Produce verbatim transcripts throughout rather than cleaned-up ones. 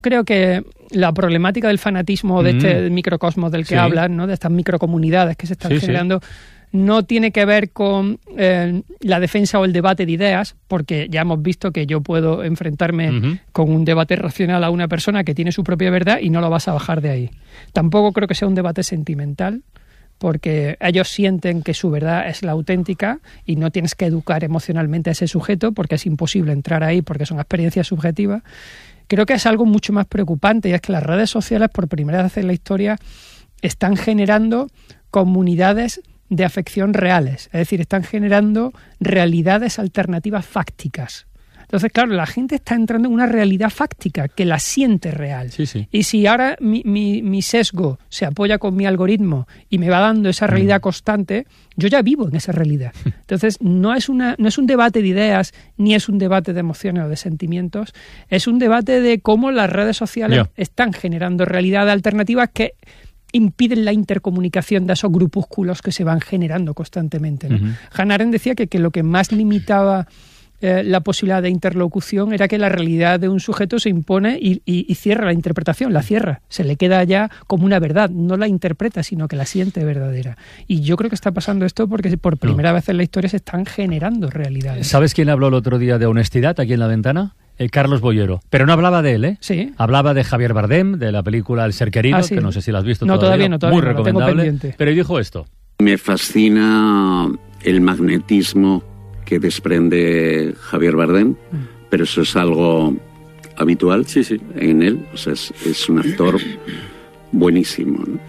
Creo que la problemática del fanatismo de mm. este microcosmos del que sí. hablas, ¿no? De estas microcomunidades que se están sí, generando, sí. no tiene que ver con eh, la defensa o el debate de ideas, porque ya hemos visto que yo puedo enfrentarme uh-huh. con un debate racional a una persona que tiene su propia verdad y no lo vas a bajar de ahí. Tampoco creo que sea un debate sentimental, porque ellos sienten que su verdad es la auténtica y no tienes que educar emocionalmente a ese sujeto porque es imposible entrar ahí porque son experiencias subjetivas. Creo que es algo mucho más preocupante, y es que las redes sociales, por primera vez en la historia, están generando comunidades de afección reales, es decir, están generando realidades alternativas fácticas. Entonces, claro, la gente está entrando en una realidad fáctica que la siente real. Sí, sí. Y si ahora mi, mi, mi sesgo se apoya con mi algoritmo y me va dando esa realidad mm. constante, yo ya vivo en esa realidad. Entonces, no es, una, no es un debate de ideas, ni es un debate de emociones o de sentimientos, es un debate de cómo las redes sociales yeah. están generando realidades alternativas que impiden la intercomunicación de esos grupúsculos que se van generando constantemente, ¿no? Uh-huh. Hannah Arendt decía que, que lo que más limitaba eh, la posibilidad de interlocución era que la realidad de un sujeto se impone y, y, y cierra la interpretación, la cierra, se le queda ya como una verdad, no la interpreta, sino que la siente verdadera. Y yo creo que está pasando esto porque por primera no. vez en la historia se están generando realidades. ¿Sabes quién habló el otro día de honestidad aquí en La Ventana? Eh, Carlos Boyero. Pero no hablaba de él, ¿eh? Sí. Hablaba de Javier Bardem, de la película El ser querido, ah, sí. que no sé si la has visto no, todavía. todavía no, todavía Muy no, recomendable. Pero dijo esto. Me fascina el magnetismo que desprende Javier Bardem, mm. pero eso es algo habitual sí, sí. en él. O sea, es, es un actor buenísimo, ¿no?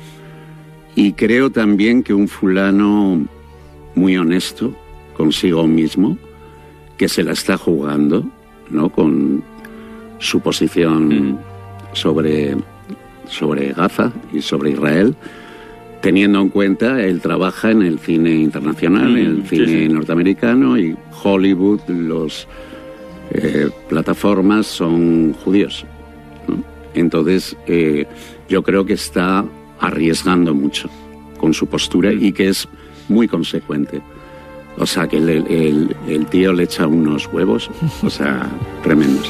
Y creo también que un fulano muy honesto consigo mismo, que se la está jugando, ¿no? Con su posición mm. sobre, sobre Gaza y sobre Israel, teniendo en cuenta él trabaja en el cine internacional, mm. en el cine sí, sí. norteamericano, y Hollywood, los eh, plataformas son judíos, ¿no? Entonces eh, yo creo que está arriesgando mucho con su postura mm. y que es muy consecuente. O sea, que el, el, el tío le echa unos huevos, o sea, tremendos.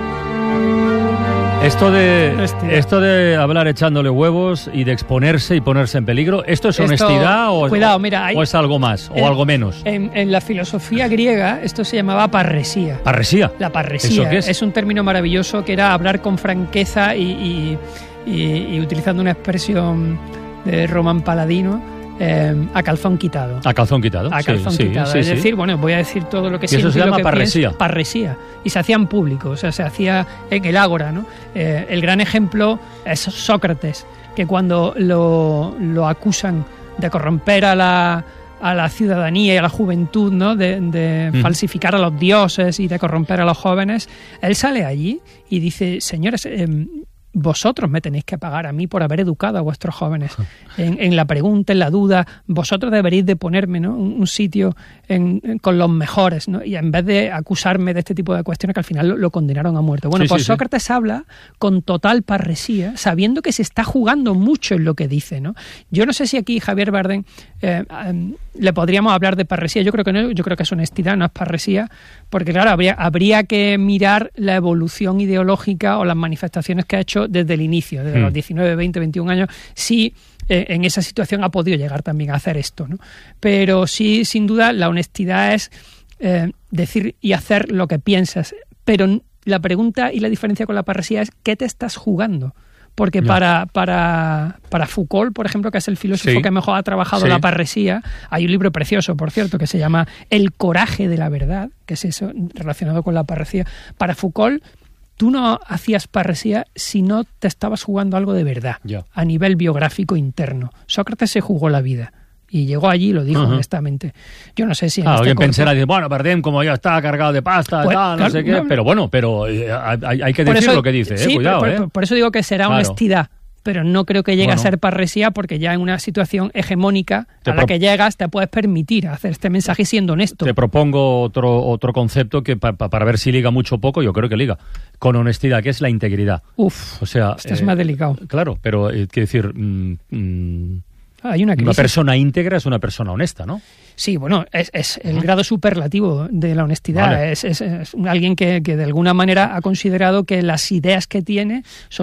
Esto de, esto de hablar echándole huevos y de exponerse y ponerse en peligro, ¿esto es esto, honestidad o, cuidado, mira, hay, o es algo más en, o algo menos? En, en la filosofía griega esto se llamaba parresía. ¿Parresía? La parresía. ¿Eso qué es? Es un término maravilloso que era hablar con franqueza y, y, y, y utilizando una expresión de Román Paladino, Eh, a calzón quitado. A calzón quitado. A calzón sí, quitado. Sí, es sí. decir, bueno, voy a decir todo lo que siento. Y eso se llama lo que parresía. Pienso, parresía. Y se hacía en público, o sea, se hacía en el ágora, ¿no? Eh, el gran ejemplo es Sócrates, que cuando lo, lo acusan de corromper a la, a la ciudadanía y a la juventud, ¿no? De, de mm. falsificar a los dioses y de corromper a los jóvenes, él sale allí y dice, señores, eh, vosotros me tenéis que pagar a mí por haber educado a vuestros jóvenes en, en la pregunta, en la duda. Vosotros deberéis de ponerme, ¿no? un, un sitio en, en, con los mejores, ¿no? Y en vez de acusarme de este tipo de cuestiones que al final lo, lo condenaron a muerte. Bueno, sí, pues sí, Sócrates sí. habla con total parresía, sabiendo que se está jugando mucho en lo que dice, ¿no? Yo no sé si aquí Javier Bardem eh, eh, le podríamos hablar de parresía. Yo creo que no, yo creo que es honestidad, no es parresía, porque claro, habría, habría que mirar la evolución ideológica o las manifestaciones que ha hecho desde el inicio, desde mm. los diecinueve, veinte, veintiún años, si eh, en esa situación ha podido llegar también a hacer esto, ¿no? Pero sí, sin duda, la honestidad es eh, decir y hacer lo que piensas, pero la pregunta y la diferencia con la parresía es ¿qué te estás jugando? Porque no. para, para, para Foucault, por ejemplo, que es el filósofo sí. que mejor ha trabajado sí. la parresía, hay un libro precioso, por cierto, que se llama El coraje de la verdad, que es eso relacionado con la parresía. Para Foucault, tú no hacías parresía si no te estabas jugando algo de verdad, yeah. a nivel biográfico interno. Sócrates se jugó la vida y llegó allí y lo dijo uh-huh. honestamente. Yo no sé si en ah, este alguien corto... pensará, dice, bueno, Bardem, como ya está cargado de pasta, pues, tal, claro, no sé qué, no, pero bueno, pero eh, hay, hay que decir eso, lo que dice, sí, eh, cuidado, por, eh. Por, por eso digo que será claro. honestidad, pero no creo que llegue bueno. a ser parresía, porque ya en una situación hegemónica te a la pro... que llegas te puedes permitir hacer este mensaje siendo honesto. Te propongo otro otro concepto que pa, pa, para ver si liga mucho o poco, yo creo que liga, con honestidad, que es la integridad. Uf, o sea, esto es eh, más delicado. Claro, pero eh, quiero decir, mmm, mmm, hay una, una persona íntegra es una persona honesta, ¿no? Sí, bueno, es, es el grado superlativo de la honestidad. Vale. Es, es, es alguien que, que de alguna manera ha considerado que las ideas que tiene son